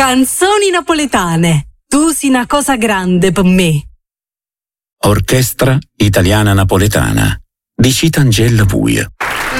Canzoni napoletane. Tu sei una cosa grande per me. Orchestra Italiana Napoletana di Citangelo Puio.